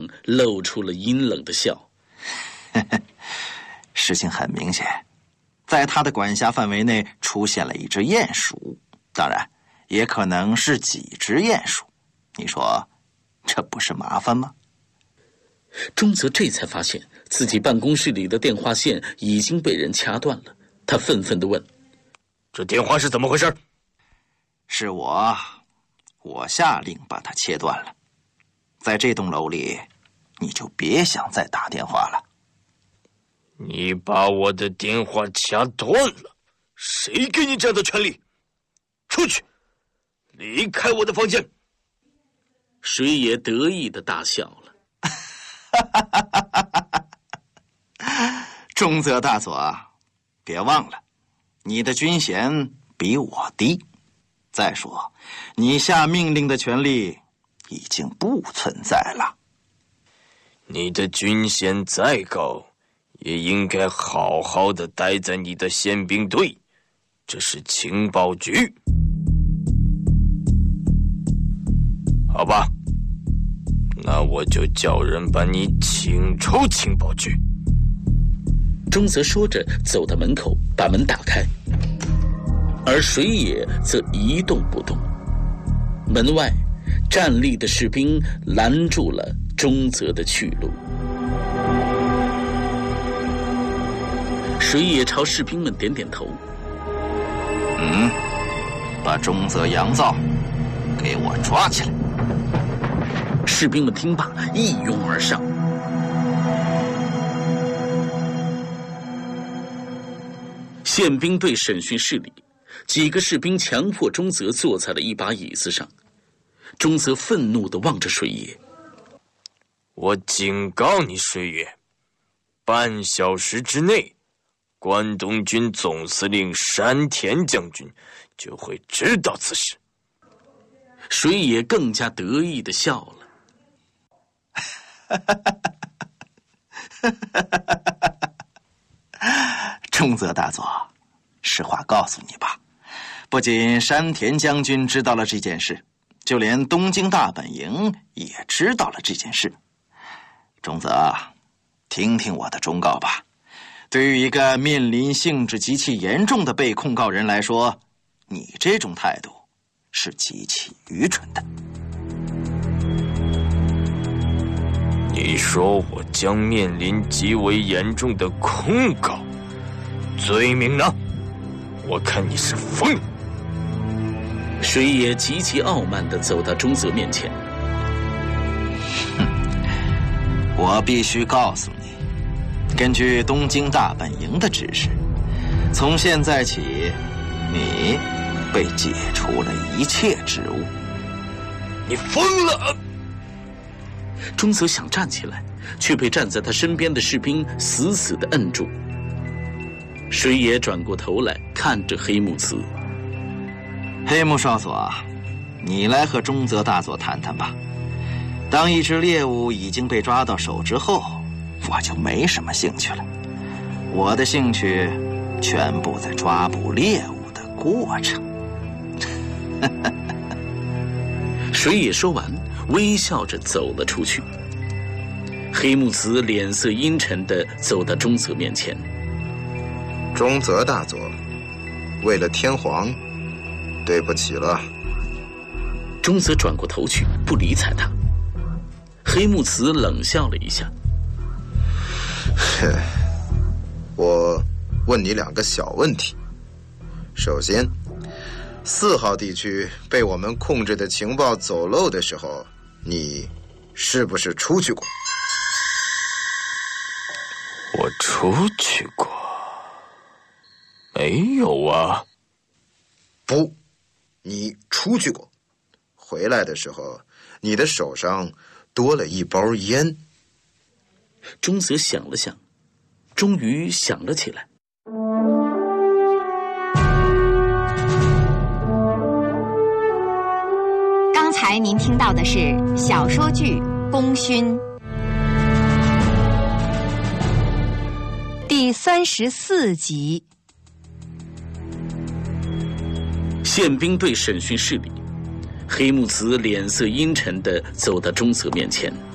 露出了阴冷的笑。 事情很明显，在他的管辖范围内出现了一只鼹鼠，当然也可能是几只鼹鼠。你说这不是麻烦吗？ 中泽这才发现自己办公室里的电话线已经被人掐断了，他愤愤地问： 这电话是怎么回事？ 是我下令把它切断了。在这栋楼里，你就别想再打电话了。 你把我的电话掐断了，谁给你这样的权利？出去，离开我的房间！ 水野得意地大笑了。 中泽大佐，别忘了，你的军衔比我低。再说，你下命令的权利已经不存在了。 你的军衔再高，也应该好好的待在你的宪兵队，这是情报局。好吧，那我就叫人把你请出情报局。 中泽说着走到门口，把门打开，而水野则一动不动。门外站立的士兵拦住了中泽的去路。水野朝士兵们点点头。 把中泽洋造给我抓起来。 士兵们听罢一拥而上。宪兵队审讯室里，几个士兵强迫中泽坐在了一把椅子上。中泽愤怒地望着水野。 我警告你，水野，半小时之内，关东军总司令山田将军就会知道此事。 水野更加得意地笑了。 中泽大佐，实话告诉你吧，不仅山田将军知道了这件事，就连东京大本营也知道了这件事。中泽，听听我的忠告吧。对于一个面临性质极其严重的被控告人来说，你这种态度是极其愚蠢的。 你说我将面临极为严重的控告，罪名呢？我看你是疯了。 水野极其傲慢地走到中泽面前。 我必须告诉你，根据东京大本营的指示，从现在起，你被解除了一切职务。 你疯了！ 中泽想站起来，却被站在他身边的士兵死死地摁住。水野转过头来看着黑木慈。 黑木少佐，你来和中泽大佐谈谈吧。当一只猎物已经被抓到手之后，我就没什么兴趣了。我的兴趣全部在抓捕猎物的过程。 水野说完，微笑着走了出去。黑木慈脸色阴沉地走到中泽面前。 中泽大佐，为了天皇，对不起了。 中泽转过头去，不理睬他。黑木慈冷笑了一下。 我问你2个小问题。首先，4号地区被我们控制的情报走漏的时候，你是不是出去过？ 我出去过？没有啊。 不，你出去过。回来的时候，你的手上多了一包烟。 中泽想了想，终于想了起来。 刚才您听到的是小说剧《功勋》第34集。 宪兵队审讯室里，黑木慈脸色阴沉地走到中泽面前。